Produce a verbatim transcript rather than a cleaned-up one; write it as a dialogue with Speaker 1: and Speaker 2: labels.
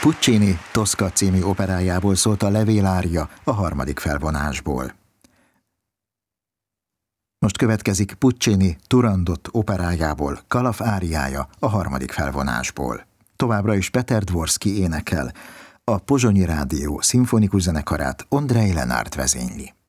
Speaker 1: Puccini Tosca című operájából szólt a levélária a harmadik felvonásból. Most következik Puccini Turandot operájából Kalaf áriája a harmadik felvonásból. Továbbra is Peter Dvorsky énekel, a Pozsonyi Rádió szimfonikus zenekarát Ondrej Lenárt vezényli.